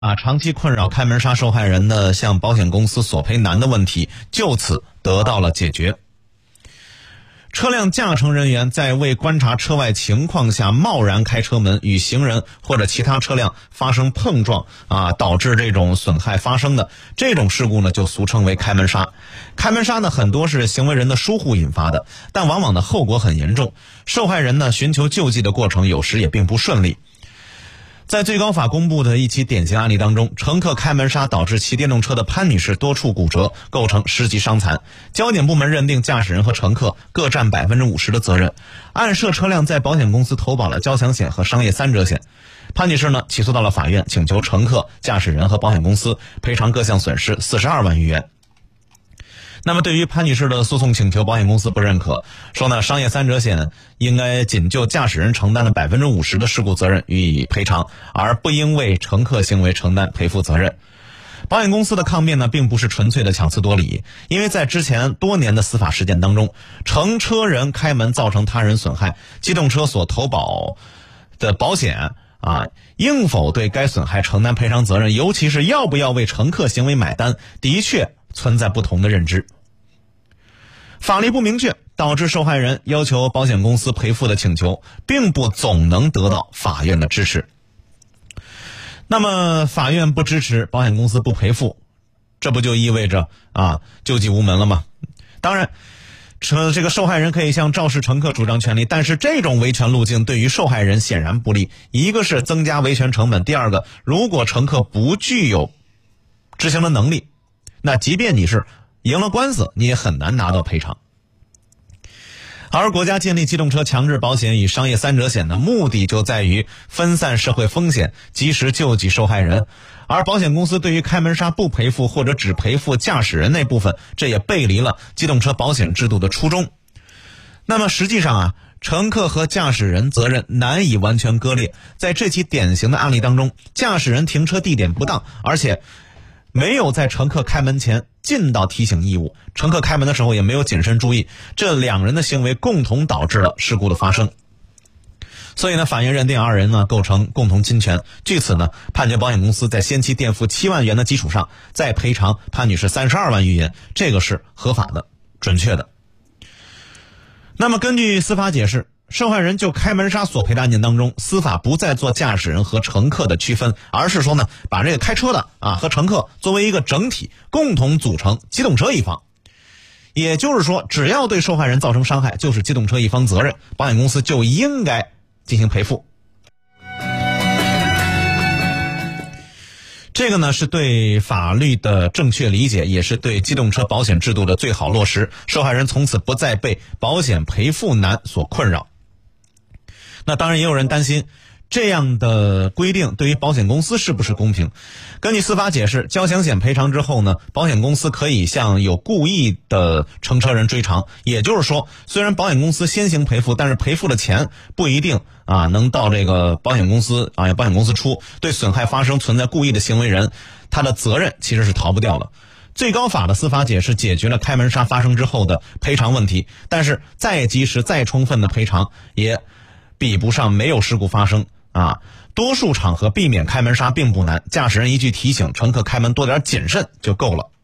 长期困扰开门杀受害人的向保险公司索赔难的问题就此得到了解决。车辆驾乘人员在未观察车外情况下贸然开车门，与行人或者其他车辆发生碰撞导致这种损害发生的这种事故呢，就俗称为开门杀。开门杀呢，很多是行为人的疏忽引发的，但往往的后果很严重，受害人呢寻求救济的过程有时也并不顺利。在最高法公布的一起典型案例当中，乘客开门杀导致骑电动车的潘女士多处骨折，构成10级伤残。交警部门认定驾驶人和乘客各占50%的责任，按涉车辆在保险公司投保了交强险和商业3者险。潘女士呢起诉到了法院，请求乘客、驾驶人和保险公司赔偿各项损失42万余元。那么对于潘女士的诉讼请求，保险公司不认可，说呢商业3者险应该仅就驾驶人承担的50%的事故责任予以赔偿，而不应为乘客行为承担赔付责任。保险公司的抗辩呢并不是纯粹的强词夺理，因为在之前多年的司法实践当中，乘车人开门造成他人损害，机动车所投保的保险应否对该损害承担赔偿责任，尤其是要不要为乘客行为买单，的确存在不同的认知。法律不明确，导致受害人要求保险公司赔付的请求并不总能得到法院的支持。那么法院不支持，保险公司不赔付，这不就意味着救济无门了吗？当然这个受害人可以向肇事乘客主张权利，但是这种维权路径对于受害人显然不利。一个是增加维权成本，第二个，如果乘客不具有执行的能力，那即便你是赢了官司，你也很难拿到赔偿。而国家建立机动车强制保险与商业3者险的目的就在于分散社会风险，及时救济受害人。而保险公司对于开门杀不赔付或者只赔付驾驶人那部分，这也背离了机动车保险制度的初衷。那么实际上乘客和驾驶人责任难以完全割裂。在这起典型的案例当中，驾驶人停车地点不当，而且没有在乘客开门前尽到提醒义务，乘客开门的时候也没有谨慎注意，这2人的行为共同导致了事故的发生。所以呢，法院认定2人呢构成共同侵权，据此呢判决保险公司在先期垫付7万元的基础上再赔偿潘女士32万余元，这个是合法的、准确的。那么根据司法解释，受害人就开门杀索赔的案件当中，司法不再做驾驶人和乘客的区分，而是说呢把这个开车的和乘客作为一个整体，共同组成机动车一方。也就是说，只要对受害人造成伤害，就是机动车一方责任，保险公司就应该进行赔付。这个呢是对法律的正确理解，也是对机动车保险制度的最好落实，受害人从此不再被保险赔付难所困扰。那当然也有人担心，这样的规定对于保险公司是不是公平？根据司法解释，交强险赔偿之后呢，保险公司可以向有故意的乘车人追偿。也就是说，虽然保险公司先行赔付，但是赔付的钱不一定能到这个保险公司保险公司出。对损害发生存在故意的行为人，他的责任其实是逃不掉了。最高法的司法解释解决了开门杀发生之后的赔偿问题，但是再及时再充分的赔偿也比不上没有事故发生。多数场合避免开门杀并不难，驾驶人一句提醒，乘客开门多点谨慎就够了。